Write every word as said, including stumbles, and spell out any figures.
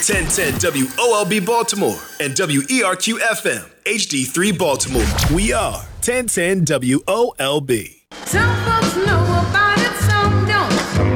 ten ten W O L B Baltimore and W E R Q F M, H D three Baltimore. We are ten ten W O L B. Some folks know about